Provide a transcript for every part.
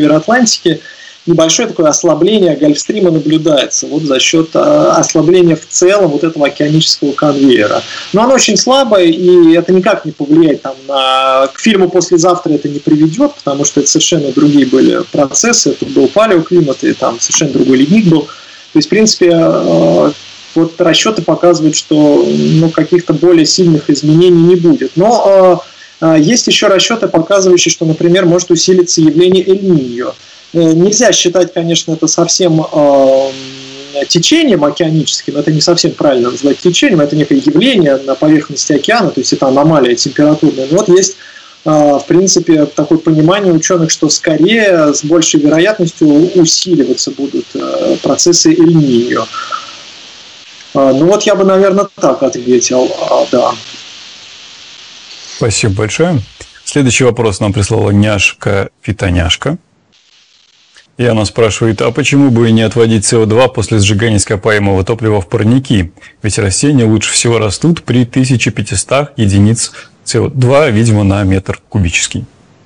Атлантики небольшое такое ослабление Гольфстрима наблюдается вот за счет ослабления в целом вот этого океанического конвейера. Но оно очень слабое, и это никак не повлияет к фильму «Послезавтра» это не приведет, потому что это совершенно другие были процессы, это был палеоклимат, и там совершенно другой ледник был. То есть, в принципе, вот расчеты показывают, что каких-то более сильных изменений не будет. Но есть еще расчеты, показывающие, что, например, может усилиться явление Эль-Ниньо. Нельзя считать, конечно, это совсем течением океаническим, это не совсем правильно назвать течением, это некое явление на поверхности океана, то есть это аномалия температурная. Но вот есть, в принципе, такое понимание ученых, что скорее с большей вероятностью усиливаться будут процессы Эль-Ниньо. Ну вот я бы, наверное, так ответил, да. Спасибо большое. Следующий вопрос нам прислала Няшка Фитоняшка. И она спрашивает, а почему бы не отводить СО2 после сжигания ископаемого топлива в парники? Ведь растения лучше всего растут при 1500 единиц СО2, видимо, на метр кубический.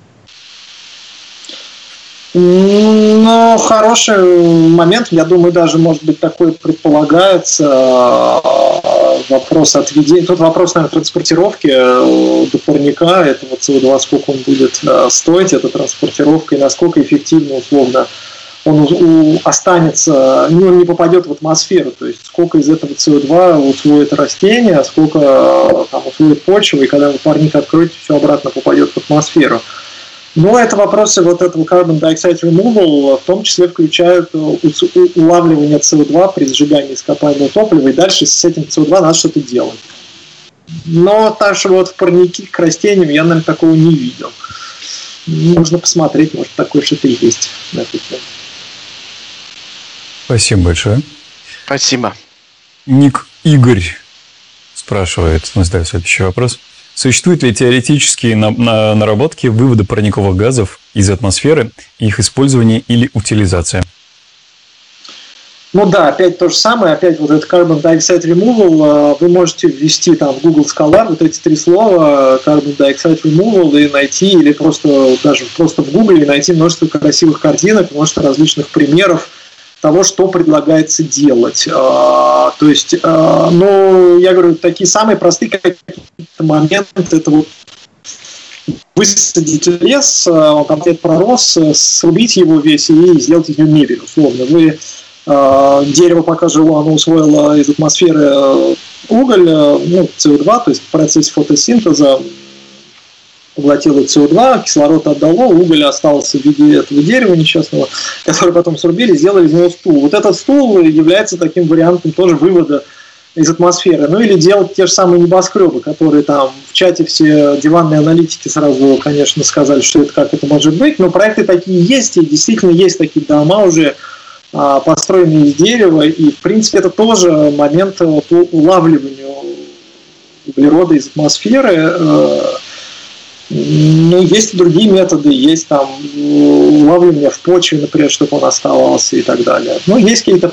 Ну, хороший момент. Я думаю, даже, может быть, такой предполагается вопрос отведения. Тут вопрос, наверное, транспортировки до парника этого СО2, сколько он будет стоить, эта транспортировка, и насколько эффективно, условно, он останется, он не попадет в атмосферу. То есть, сколько из этого СО2 усвоит растение, сколько там усвоит почва, и когда вы парник откроете, все обратно попадет в атмосферу. Но это вопросы вот этого carbon dioxide removal в том числе включают улавливание СО2 при сжигании ископаемого топлива, и дальше с этим СО2 надо что-то делать. Но так что вот в парнике к растениям я, наверное, такого не видел. Нужно посмотреть, может, такое что-то и есть на эту тему. Спасибо большое. Спасибо. Ник Игорь спрашивает, задает следующий вопрос. Существуют ли теоретические наработки вывода парниковых газов из атмосферы, их использование или утилизация? Ну да, опять то же самое, опять вот этот carbon dioxide removal, вы можете ввести там в Google Scholar вот эти 3 слова carbon dioxide removal и найти, или просто даже просто в Google найти множество красивых картинок, множество различных примеров того, что предлагается делать. То есть, ну, я говорю, такие самые простые какие-то моменты, это вот высадить лес, он там где-то пророс, срубить его весь и сделать из него мебель, условно. Вы дерево, пока жило, оно усвоило из атмосферы уголь, ну, СО2, то есть в процессе фотосинтеза поглотило СО2, кислород отдало, уголь остался в виде этого дерева несчастного, который потом срубили, сделали из него стул. Вот этот стул является таким вариантом тоже вывода из атмосферы. Ну или делать те же самые небоскребы, которые там в чате все диванные аналитики сразу, конечно, сказали, что это как это может быть, но проекты такие есть, и действительно есть такие дома уже, построенные из дерева, и в принципе это тоже момент по улавливанию углерода из атмосферы. Ну, есть и другие методы, есть там улавливание в почве, например, чтобы он оставался и так далее. Ну, есть какие-то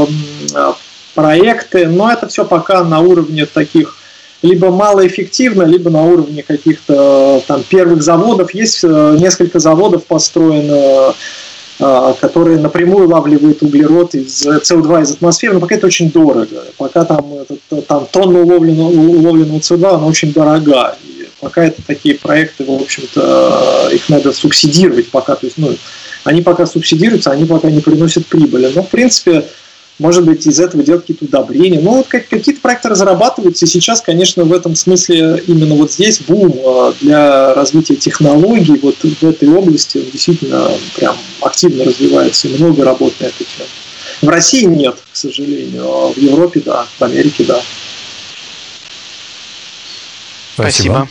проекты, но это все пока на уровне таких либо малоэффективно, либо на уровне каких-то там первых заводов. Есть несколько заводов построено, которые напрямую улавливают углерод из СО2 из атмосферы, но пока это очень дорого. Пока там тонна уловленного СО2, она очень дорога. И пока это такие проекты, в общем-то, их надо субсидировать пока. То есть, ну, они пока субсидируются, они пока не приносят прибыли. Но, в принципе, может быть, из этого делать какие-то удобрения. Ну, вот какие-то проекты разрабатываются, и сейчас, конечно, в этом смысле именно вот здесь бум для развития технологий вот в этой области действительно прям активно развивается, и много работ на эту тему. В России нет, к сожалению, а в Европе да, в Америке да. Спасибо.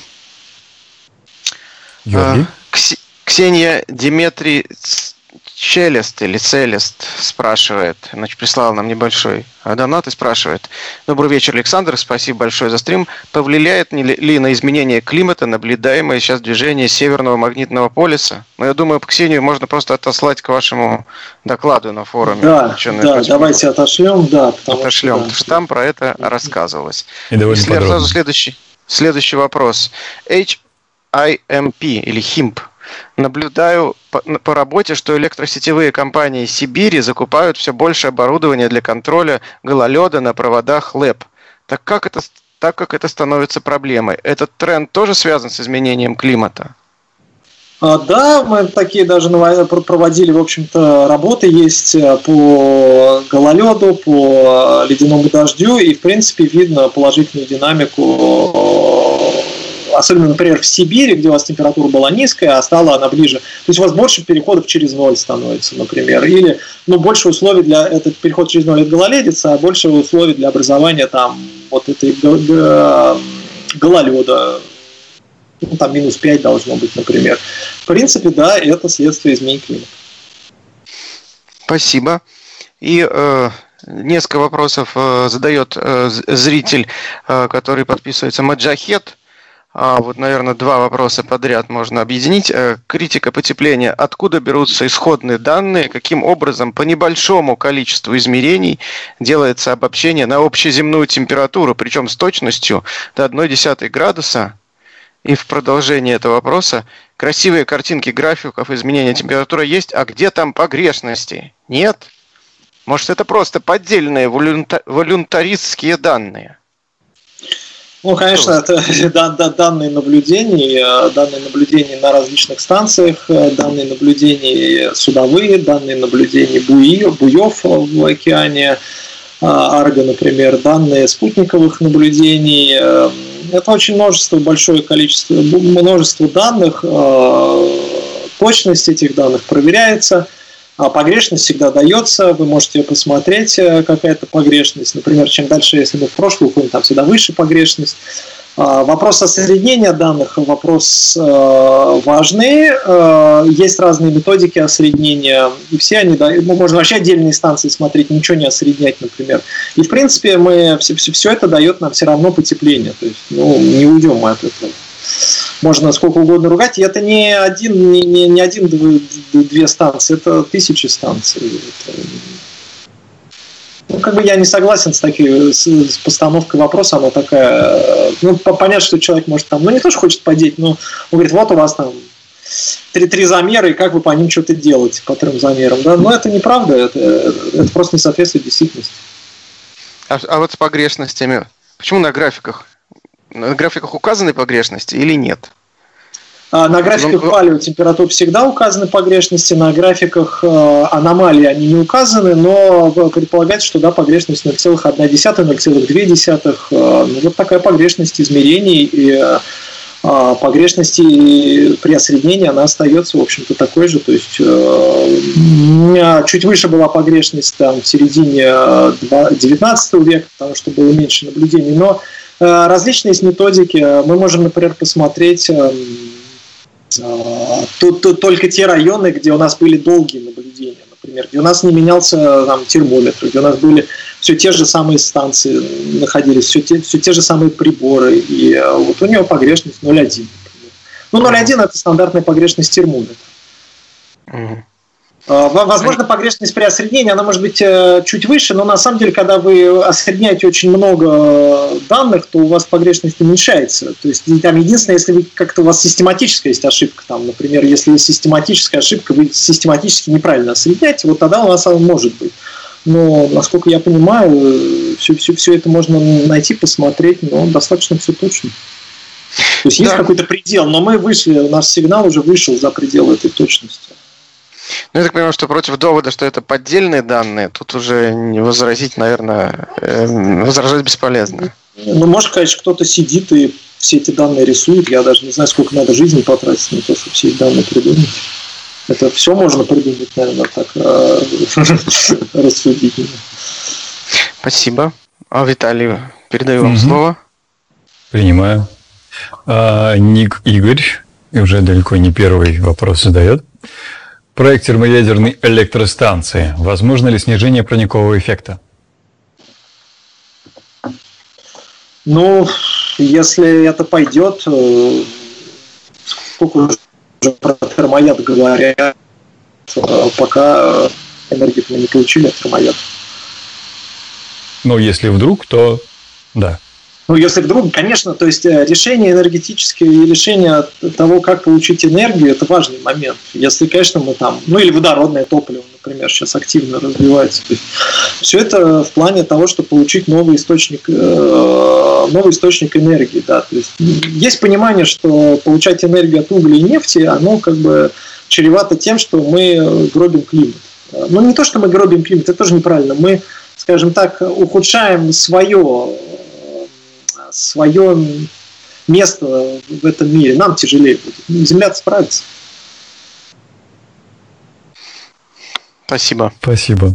Ксения Диметрий Челест или Целест спрашивает, значит, прислала нам небольшой донат и спрашивает. Добрый вечер, Александр, спасибо большое за стрим. Повлияет ли на изменение климата наблюдаемое сейчас движение Северного магнитного полюса? Ну, я думаю, Ксению можно просто отослать к вашему докладу на форуме. Да, давайте отошлем, да. Потому что там про это рассказывалось. И сразу следующий вопрос. HIMP или HIMP Наблюдаю по работе, что электросетевые компании Сибири закупают все больше оборудования для контроля гололеда на проводах ЛЭП. Так как это становится проблемой? Этот тренд тоже связан с изменением климата? Да, мы такие даже проводили, в общем-то, работы есть по гололеду, по ледяному дождю, и, в принципе, видно положительную динамику, особенно, например, в Сибири, где у вас температура была низкая, а стала она ближе. То есть у вас больше переходов через ноль становится, например, или больше условий для этого перехода через ноль от гололедицы, а больше условий для образования там вот этой гололеда. Там минус 5 должно быть, например. В принципе, да, это следствие изменений климата. Спасибо. И несколько вопросов задает зритель, который подписывается Маджахет. Вот, наверное, два вопроса подряд можно объединить. Критика потепления. Откуда берутся исходные данные? Каким образом по небольшому количеству измерений делается обобщение на общеземную температуру, причем с точностью до 0,1 градуса? И в продолжение этого вопроса, красивые картинки графиков изменения температуры есть, а где там погрешности? Нет? Может, это просто поддельные волюнтаристские данные? Конечно, это данные наблюдений на различных станциях, данные наблюдений судовые, данные наблюдений буев в океане, Арго, например, данные спутниковых наблюдений. Это очень большое количество, множество данных, точность этих данных проверяется, а погрешность всегда дается, вы можете посмотреть, какая-то погрешность, например, чем дальше, если мы в прошлое уходим, там всегда выше погрешность. Вопрос осреднения данных, вопрос важный, есть разные методики осреднения, и все они, можно вообще отдельные станции смотреть, ничего не осреднять, например. И, в принципе, все это дает нам все равно потепление, то есть не уйдем мы от этого. Можно сколько угодно ругать, и это не один-две станции, это тысячи станций. Я не согласен с постановкой вопроса, она такая, понятно, что человек может там, не то, что хочет подеть, но он говорит, вот у вас там три замера, и как вы по ним что-то делаете, по 3 замерам, да, но это неправда, это просто не соответствует действительности. А вот с погрешностями, почему на графиках указаны погрешности или нет? На графиках палеотемператур всегда указаны погрешности, на графиках аномалий они не указаны, но предполагается, что да, погрешность 0,1, 0,2. Вот такая погрешность измерений, и погрешности при осреднении она остается, в общем-то, такой же. То есть чуть выше была погрешность там, в середине 19 века, потому что было меньше наблюдений, но различные есть методики. Мы можем, например, посмотреть только те районы, где у нас были долгие наблюдения, например, где у нас не менялся термометр, где у нас были все те же самые станции находились, все те же самые приборы, и вот у него погрешность 0,1, например. 0,1 это стандартная погрешность термометра. Возможно, погрешность при осреднении, она может быть чуть выше, но на самом деле, когда вы осредняете очень много данных, то у вас погрешность уменьшается. То есть там единственное, если как-то у вас систематическая есть ошибка, там, например, если есть систематическая ошибка, вы систематически неправильно осредняете, вот тогда у вас она может быть. Но, насколько я понимаю, все это можно найти, посмотреть, но достаточно все точно. То есть есть какой-то предел, но мы вышли, наш сигнал уже вышел за пределы этой точности. Я так понимаю, что против довода, что это поддельные данные, тут уже не возразить, наверное, возражать бесполезно. Может, конечно, кто-то сидит и все эти данные рисует. Я даже не знаю, сколько надо жизни потратить на то, чтобы все эти данные придумать. Это все можно придумать, наверное, так рассудительно. Спасибо. Виталий, передаю вам слово. Принимаю. Ник Игорь, и уже далеко не первый вопрос задает. Проект термоядерной электростанции. Возможно ли снижение парникового эффекта? Если это пойдет, сколько уже про термояд говорят, пока энергию мы не получили от термояда. Если вдруг, то да. Ну, если вдруг, конечно, то есть решение энергетическое и решение того, как получить энергию, это важный момент. Если, конечно, мы там, ну или водородное топливо, например, сейчас активно развивается. То есть, все это в плане того, чтобы получить новый источник энергии. Да. То есть понимание, что получать энергию от угля и нефти, оно как бы чревато тем, что мы гробим климат. Ну, не то, что мы гробим климат, это тоже неправильно. Мы, скажем так, ухудшаем свое место в этом мире. Нам тяжелее будет. Земля справится. Спасибо. Спасибо.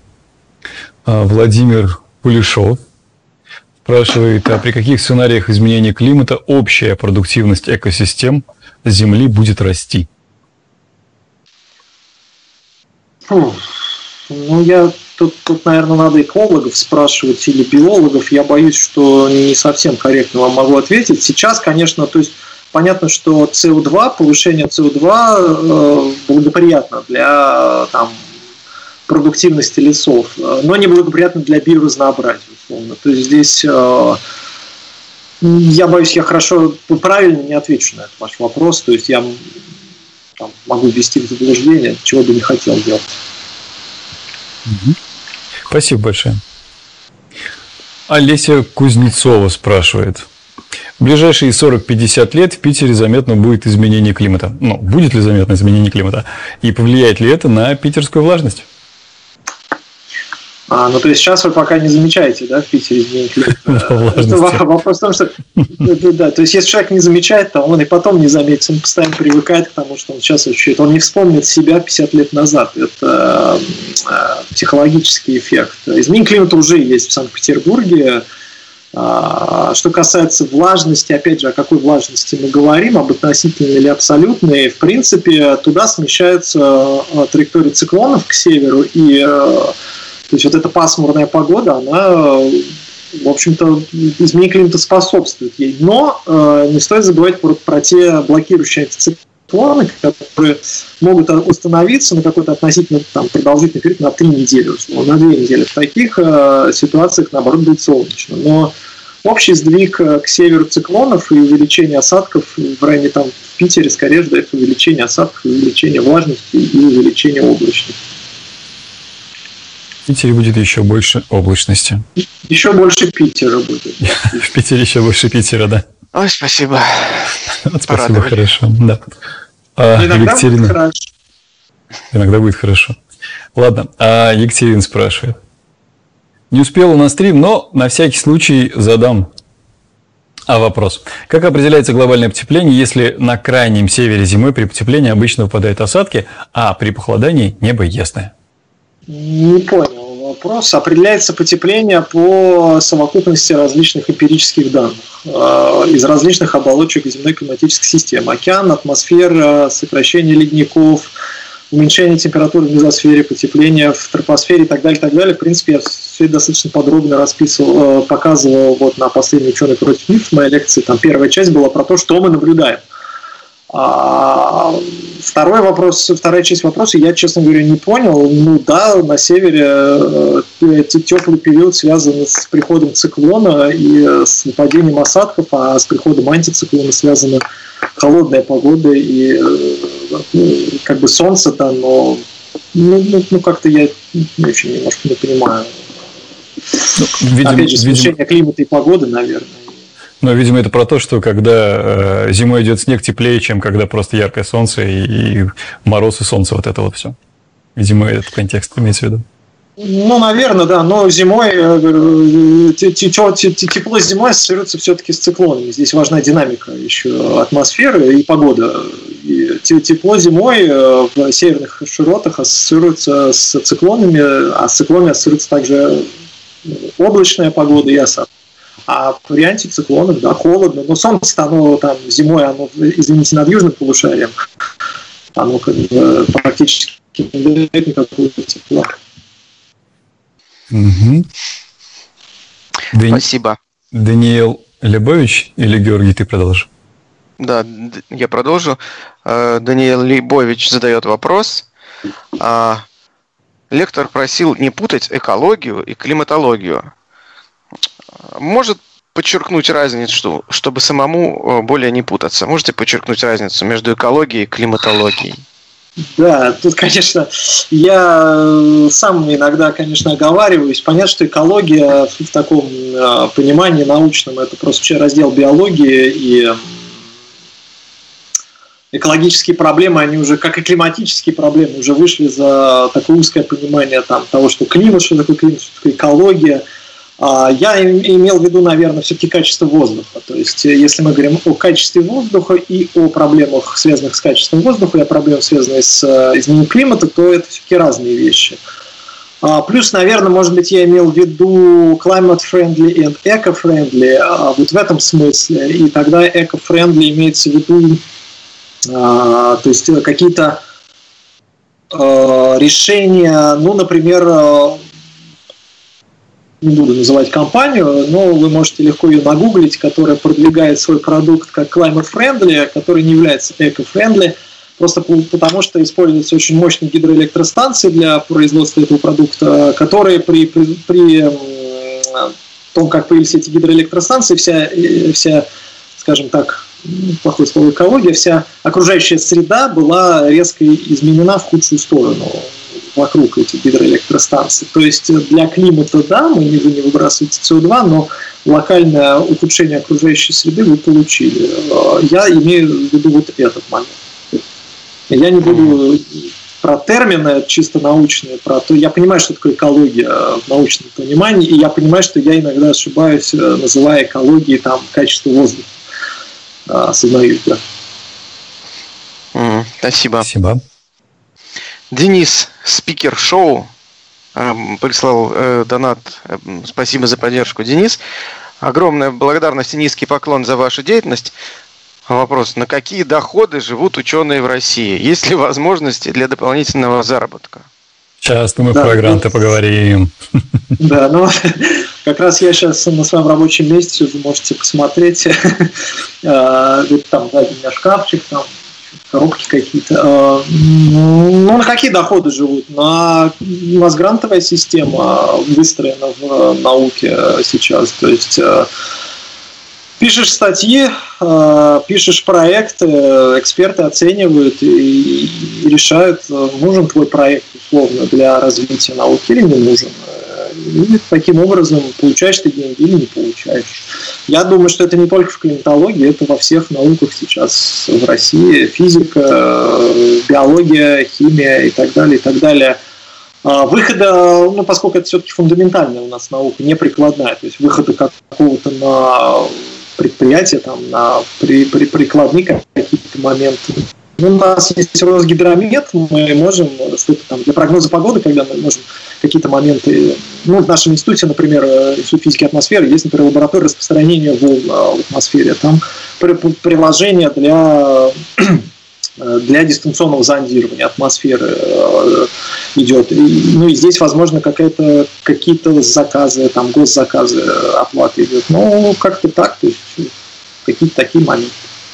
Владимир Пулешов спрашивает, а при каких сценариях изменения климата общая продуктивность экосистем Земли будет расти? Ну, тут, наверное, надо экологов спрашивать или биологов. Я боюсь, что не совсем корректно вам могу ответить. Сейчас, конечно, то есть понятно, что повышение СО2 благоприятно для продуктивности лесов, но неблагоприятно для биоразнообразия, условно. То есть здесь я боюсь, я правильно не отвечу на этот ваш вопрос. То есть я могу ввести в заблуждение, чего бы не хотел делать. Спасибо большое. Олеся Кузнецова спрашивает. В ближайшие 40-50 лет в Питере заметно будет изменение климата. Ну, будет ли заметно изменение климата? И повлияет ли это на питерскую влажность? Ну, то есть сейчас вы пока не замечаете, да, в Питере изменение климата. Вопрос в том, что да, то есть если человек не замечает, то он и потом не заметит, он постоянно привыкает к тому, что он сейчас ощущает. Он не вспомнит себя 50 лет назад. Это психологический эффект. Изменение климата уже есть в Санкт-Петербурге. Что касается влажности, опять же, о какой влажности мы говорим, об относительной или абсолютной, в принципе, туда смещаются траектории циклонов к северу, и то есть вот эта пасмурная погода, она, в общем-то, изменение климата способствует ей. Но не стоит забывать про те блокирующие антициклоны, которые могут установиться на какой-то относительно продолжительный период, на 3 недели, на 2 недели. В таких ситуациях, наоборот, будет солнечно. Но общий сдвиг к северу циклонов и увеличение осадков в районе в Питере скорее ждет увеличение осадков, увеличение влажности и увеличение облачности. В Питере будет еще больше облачности. Еще больше Питера будет. В Питере еще больше Питера, да. Ой, спасибо. Спасибо, хорошо. Да. Иногда Екатерина... будет хорошо. Иногда будет хорошо. Ладно, Екатерина спрашивает. Не успела на стрим, но на всякий случай задам вопрос. Как определяется глобальное потепление, если на крайнем севере зимой при потеплении обычно выпадают осадки, а при похолодании небо ясное? Не понял вопрос. Определяется потепление по совокупности различных эмпирических данных из различных оболочек земной климатической системы. Океан, атмосфера, сокращение ледников, уменьшение температуры в мезосфере, потепление в тропосфере и так далее, так далее. В принципе, я все это достаточно подробно показывал на последней «Ученый против мифов» в моей лекции. Там первая часть была про то, что мы наблюдаем. Вторая часть вопроса я, честно говоря, не понял. Ну да, на севере теплый период связан с приходом циклона и с выпадением осадков, а с приходом антициклона связана холодная погода и как бы солнце там, но как-то я очень немножко не понимаю. Опять же, смещение климата и погоды, наверное. Но, видимо, это про то, что когда зимой идет снег, теплее, чем когда просто яркое солнце и мороз и солнце, вот это вот все. Видимо, этот контекст имеется в виду. Ну, наверное, да, но зимой тепло зимой ассоциируется все-таки с циклонами. Здесь важна динамика еще атмосферы и погода. И тепло зимой в северных широтах ассоциируется с циклонами, а с циклонами ассоциируется также облачная погода и осадки. А в варианте циклонов, да, холодно, но солнце-то оно там зимой, оно, извините, над южным полушарием, оно как бы практически не дает никакого тепла. Угу. Спасибо. Даниил Лебович или Георгий, ты продолжишь? Да, я продолжу. Даниил Лебович задает вопрос. Лектор просил не путать экологию и климатологию. Может подчеркнуть разницу, чтобы самому более не путаться? Можете подчеркнуть разницу между экологией и климатологией? Да, тут, конечно, я сам иногда, конечно, оговариваюсь. Понятно, что экология в таком понимании научном – это просто раздел биологии, и экологические проблемы, они уже, как и климатические проблемы, уже вышли за такое узкое понимание того, что климат, что такое климат, что такое экология. Я имел в виду, наверное, все-таки качество воздуха. То есть, если мы говорим о качестве воздуха и о проблемах, связанных с качеством воздуха, и о проблемах, связанных с изменением климата, то это все-таки разные вещи. Плюс, наверное, может быть, я имел в виду climate-friendly и eco-friendly, вот в этом смысле. И тогда eco-friendly имеется в виду, то есть, какие-то решения, ну, например, не буду называть компанию, но вы можете легко ее нагуглить, которая продвигает свой продукт как climate-friendly, который не является eco-friendly, просто потому что используются очень мощные гидроэлектростанции для производства этого продукта, которые при том, как появились эти гидроэлектростанции, вся, скажем так, плохое слово экология, вся окружающая среда была резко изменена в худшую сторону вокруг этих гидроэлектростанций. То есть для климата, да, вы не выбрасываете СО2, но локальное ухудшение окружающей среды вы получили. Я имею в виду вот этот момент. Я не буду про термины чисто научные, про то, я понимаю, что такое экология в научном понимании, и я понимаю, что я иногда ошибаюсь, называя экологией там качество воздуха. Осознаюсь, да. Спасибо. Спасибо. Денис, спикер шоу, прислал донат. Спасибо за поддержку, Денис. Огромная благодарность и низкий поклон за вашу деятельность. Вопрос: на какие доходы живут ученые в России? Есть ли возможности для дополнительного заработка? Сейчас мы про гранты поговорим. Да, ну как раз я сейчас на своем рабочем месте, вы можете посмотреть. Там, да, у меня шкафчик, там коробки какие-то. Ну, на какие доходы живут? У нас грантовая система выстроена в науке сейчас. То есть пишешь статьи, пишешь проекты, эксперты оценивают и решают, нужен твой проект условно для развития науки или не нужен. И таким образом получаешь ты деньги или не получаешь. Я думаю, что это не только в климатологии, это во всех науках сейчас в России. Физика, биология, химия и так далее, и так далее. Выхода, ну, поскольку это все-таки фундаментальная у нас наука, не прикладная, то есть выхода какого-то на предприятие, там, на прикладные какие-то моменты. Ну, у нас есть Росгидромет, мы можем что-то там для прогноза погоды, когда мы можем какие-то моменты. Ну, в нашем институте, например, Институт физики атмосферы, есть, например, лаборатория распространения волн в атмосфере. Там приложение для дистанционного зондирования атмосферы идет. И здесь, возможно, какие-то заказы, там, госзаказы, оплаты идет. Ну, как-то так, то есть какие-то такие моменты.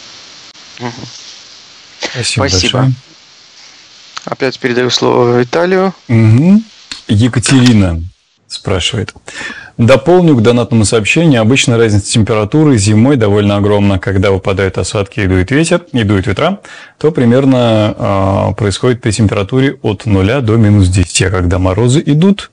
Спасибо. Большое. Опять передаю слово Виталию. Угу. Екатерина спрашивает. Дополню к донатному сообщению. Обычно разница температуры зимой довольно огромна. Когда выпадают осадки и дует ветра, то примерно происходит при температуре от 0 до минус 10. А когда морозы идут,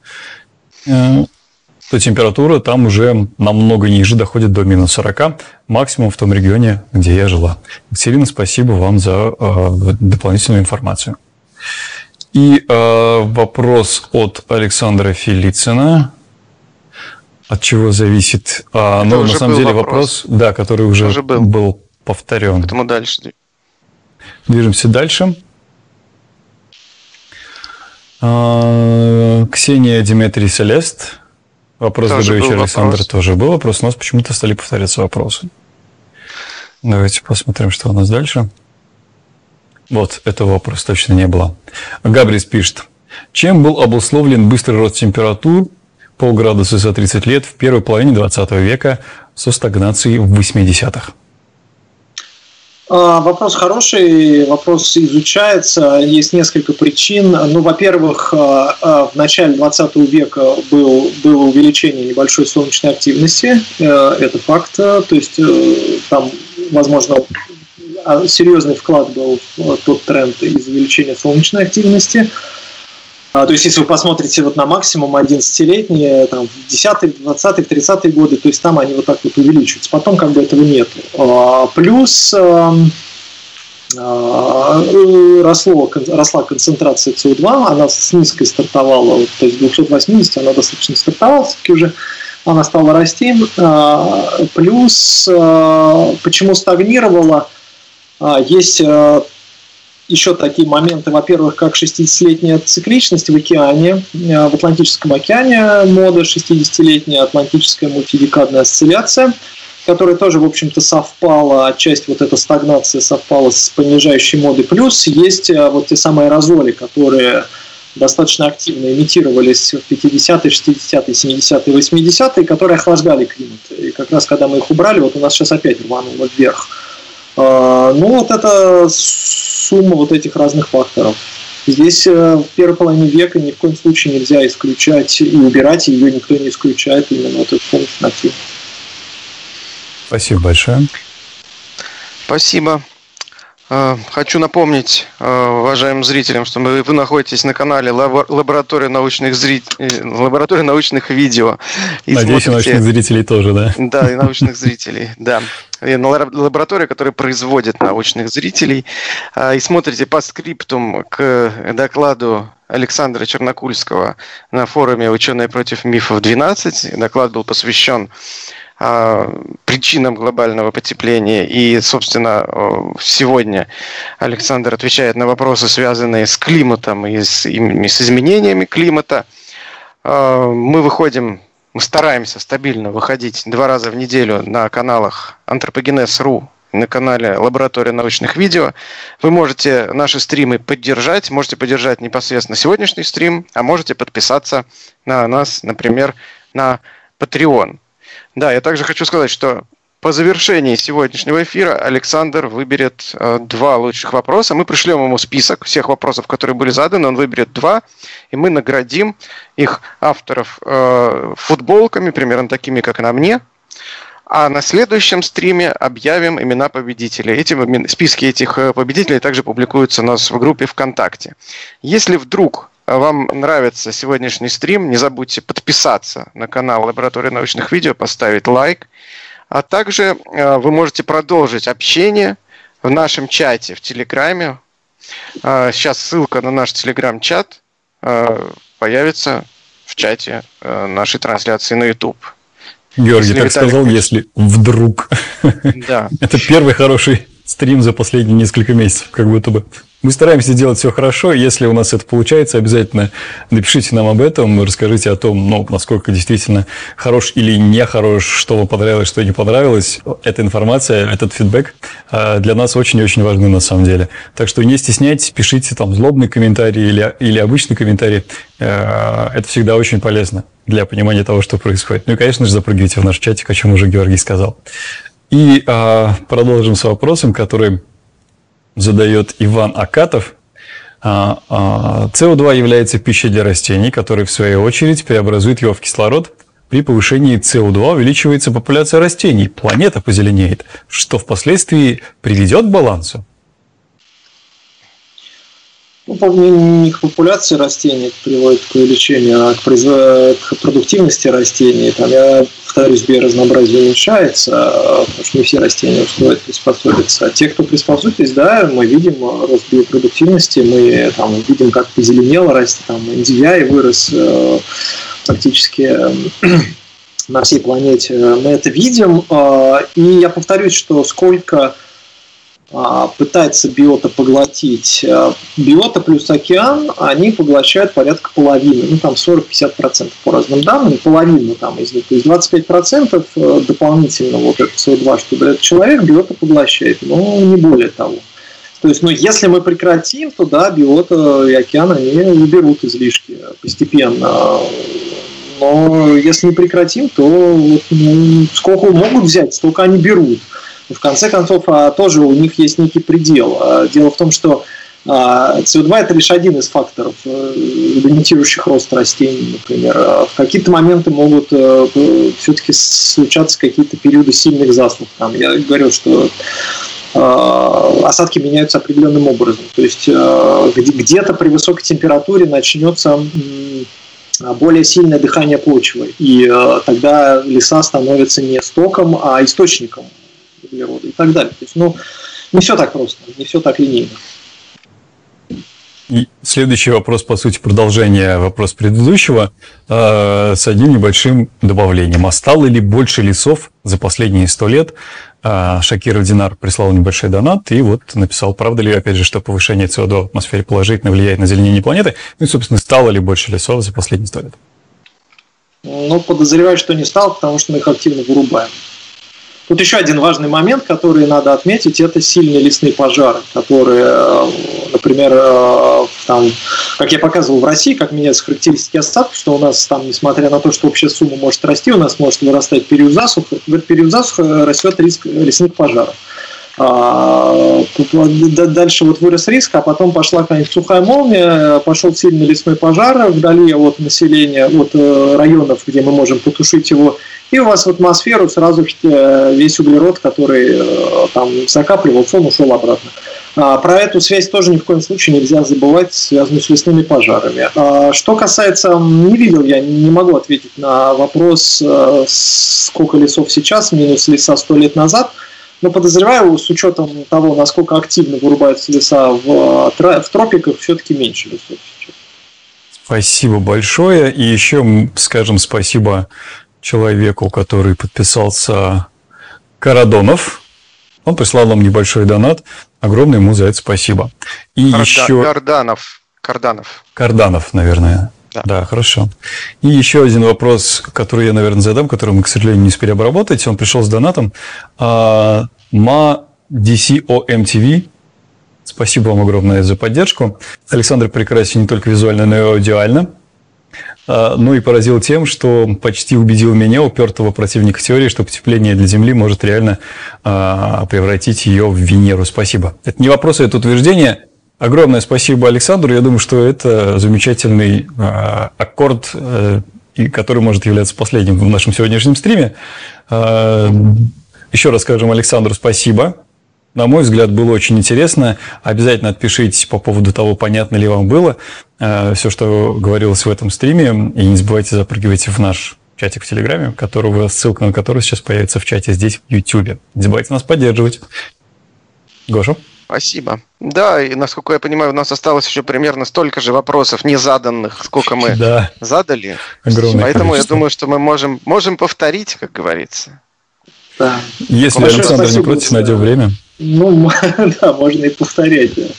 то температура там уже намного ниже, доходит до минус 40, максимум в том регионе, где я жила. Екатерина, спасибо вам за дополнительную информацию. И вопрос от Александра Филицына. От чего зависит? Ну, на самом деле вопрос, да, который уже был повторен. Поэтому дальше. Движемся дальше. Ксения Дмитрий Селест. Вопрос «Добрый вечер, Александр» тоже был вопрос. У нас почему-то стали повторяться вопросы. Давайте посмотрим, что у нас дальше. Вот, этого вопроса точно не было. Габрис пишет. Чем был обусловлен быстрый рост температур полградуса за 30 лет в первой половине 20 века со стагнацией в 80-х? Вопрос хороший, вопрос изучается, есть несколько причин. Ну, во-первых, в начале 20 века было увеличение небольшой солнечной активности, это факт, то есть там, возможно, серьезный вклад был в тот тренд из увеличения солнечной активности. То есть, если вы посмотрите вот на максимум 11-летние, там, в 10-х, 20-х, 30-е годы, то есть там они вот так вот увеличиваются. Потом как бы этого нету. Плюс росла концентрация СО2, она с низкой стартовала, то есть 280, она достаточно стартовала, все-таки уже она стала расти. Плюс, почему стагнировала, есть еще такие моменты, во-первых, как 60-летняя цикличность в океане, в Атлантическом океане мода 60-летняя атлантическая мультидекадная осцилляция, которая тоже, в общем-то, совпала, отчасти вот эта стагнация совпала с понижающей модой. Плюс есть вот те самые аэрозоли, которые достаточно активно имитировались в 50-е, 60-е, 70-е, 80-е, которые охлаждали климат. И как раз когда мы их убрали, вот у нас сейчас опять рвануло вверх. Ну, вот это сумма вот этих разных факторов. Здесь в первой половине века ни в коем случае нельзя исключать и убирать, ее никто не исключает, именно вот этот солнечный актив. Спасибо большое. Спасибо. Хочу напомнить уважаемым зрителям, что вы находитесь на канале Лаборатория научных видео. И надеюсь, смотрите... научных зрителей тоже, да? Да, и научных зрителей, да. И лаборатория, которая производит научных зрителей. И смотрите по скриптум к докладу Александра Чернокульского на форуме «Ученые против мифов 12». Доклад был посвящен причинам глобального потепления. И, собственно, сегодня Александр отвечает на вопросы, связанные с климатом и с изменениями климата. Мы стараемся стабильно выходить 2 раза в неделю на каналах Anthropogenes.ru, на канале Лаборатория научных видео. Вы можете наши стримы поддержать, можете поддержать непосредственно сегодняшний стрим, а можете подписаться на нас, например, на Patreon. Да, я также хочу сказать, что по завершении сегодняшнего эфира Александр выберет 2 лучших вопроса. Мы пришлем ему список всех вопросов, которые были заданы. Он выберет 2, и мы наградим их авторов футболками, примерно такими, как на мне. А на следующем стриме объявим имена победителей. Списки этих победителей также публикуются у нас в группе ВКонтакте. Если вдруг вам нравится сегодняшний стрим, не забудьте подписаться на канал Лаборатория научных видео, поставить лайк. А также вы можете продолжить общение в нашем чате в Телеграме. Сейчас ссылка на наш Телеграм-чат появится в чате нашей трансляции на YouTube. Георгий так сказал, если вдруг. Да. Это первый хороший стрим за последние несколько месяцев, как будто бы. Мы стараемся делать все хорошо. Если у нас это получается, обязательно напишите нам об этом, расскажите о том, насколько действительно хорош или не хорош, что вам понравилось, что не понравилось. Эта информация, этот фидбэк для нас очень-очень важны на самом деле. Так что не стесняйтесь, пишите там злобный комментарий или обычный комментарий. Это всегда очень полезно для понимания того, что происходит. Ну и, конечно же, запрыгивайте в наш чатик, о чем уже Георгий сказал. И продолжим с вопросом, который задает Иван Акатов. СО2 является пищей для растений, который в свою очередь преобразует его в кислород. При повышении СО2 увеличивается популяция растений, планета позеленеет, что впоследствии приведет к балансу. Не к популяции растений это приводит к увеличению, а к продуктивности растений. Там, я повторюсь, биоразнообразие уменьшается, потому что не все растения успевают приспособиться. А те, кто приспособились, да, мы видим рост биопродуктивности, мы там видим, как позеленело расти, там индивяй вырос практически на всей планете. Мы это видим, и я повторюсь, что сколько пытается биота поглотить. Биота плюс океан, они поглощают порядка половины, там 40-50% по разным данным, половину там из них, то есть 25% дополнительно вот это СО2, что дает человек, биота поглощает, но не более того. То есть, если мы прекратим, то да, биота и океан, они уберут излишки постепенно. Но если не прекратим, то сколько могут взять, столько они берут. в конце концов, тоже у них есть некий предел. Дело в том, что СО2 – это лишь один из факторов, лимитирующих рост растений, например. В какие-то моменты могут все-таки случаться какие-то периоды сильных засух. Там я говорил, что осадки меняются определенным образом. То есть где-то при высокой температуре начнется более сильное дыхание почвы, и тогда леса становятся не стоком, а источником углерода и так далее. То есть, не все так просто, не все так линейно. И следующий вопрос, по сути, продолжение вопроса предыдущего, с одним небольшим добавлением. А стало ли больше лесов за последние 100 лет? Шакиров Динар прислал небольшой донат и вот написал, правда ли, опять же, что повышение СО2 в атмосфере положительно влияет на озеленение планеты? Ну и, собственно, стало ли больше лесов за последние 100 лет? Подозреваю, что не стало, потому что мы их активно вырубаем. Тут еще один важный момент, который надо отметить, это сильные лесные пожары, которые, например, как я показывал в России, как меняются характеристики осадков, что у нас там, несмотря на то, что общая сумма может расти, у нас может вырастать период засухи, в этот период засухи растет риск лесных пожаров. Дальше вырос риск, а потом пошла какая-нибудь сухая молния, пошел сильный лесной пожар вдали от населения, от районов, где мы можем потушить его, и у вас в атмосферу сразу весь углерод, который там закапливался, он ушел обратно. Про эту связь тоже ни в коем случае нельзя забывать, связанную с лесными пожарами. Что касается, не видел, я не могу ответить на вопрос, сколько лесов сейчас, минус леса 100 лет назад. Но подозреваю, с учетом того, насколько активно вырубаются леса в тропиках, все-таки меньше лесов сейчас. Спасибо большое. И еще скажем спасибо человеку, который подписался, Карадонов. Он прислал нам небольшой донат. Огромное ему за это спасибо. И еще... Карданов, наверное. Да, хорошо. И еще один вопрос, который я, наверное, задам, который мы, к сожалению, не успели обработать. Он пришел с донатом. DCOMTV. Спасибо вам огромное за поддержку. Александр прекрасен не только визуально, но и аудиально. Ну и поразил тем, что почти убедил меня, упертого противника теории, что потепление для Земли может реально превратить ее в Венеру. Спасибо. Это не вопрос, это утверждение. Огромное спасибо Александру. Я думаю, что это замечательный аккорд, который может являться последним в нашем сегодняшнем стриме. Еще раз скажем Александру спасибо. На мой взгляд, было очень интересно. Обязательно отпишитесь по поводу того, понятно ли вам было все, что говорилось в этом стриме. И не забывайте запрыгивать в наш чатик в Телеграме, ссылка на который сейчас появится в чате здесь, в Ютубе. Не забывайте нас поддерживать. Гоша? Спасибо. Да, и насколько я понимаю, у нас осталось еще примерно столько же вопросов незаданных, сколько мы задали. Огромное Поэтому количество. я думаю, что мы можем повторить, как говорится. Да. Если Александр не против, найдем время. Да, можно и повторять. Да.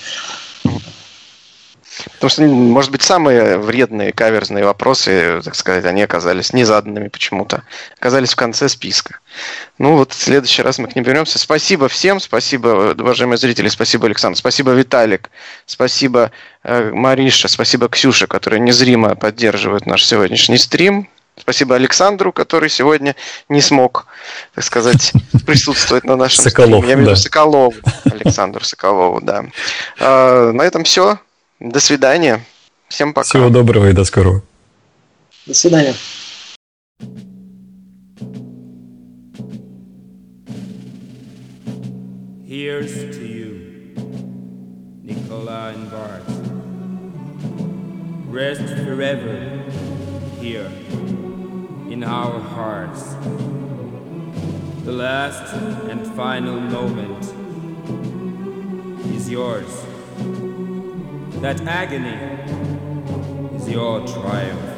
Потому что, может быть, самые вредные каверзные вопросы, так сказать, они оказались незаданными почему-то. Оказались в конце списка. В следующий раз мы к ним вернемся. Спасибо всем. Спасибо, уважаемые зрители. Спасибо, Александр. Спасибо, Виталик. Спасибо, Мариша. Спасибо, Ксюша, которые незримо поддерживают наш сегодняшний стрим. Спасибо Александру, который сегодня не смог, так сказать, присутствовать на нашем стриме. Я имею в виду Соколову. Александру Соколову, да. На этом все. До свидания. Всем пока. Всего доброго и до скорого. До свидания. Here's to you, Nicola and Bart. Rest forever here in our hearts. The last and final moment is yours. That agony is your triumph.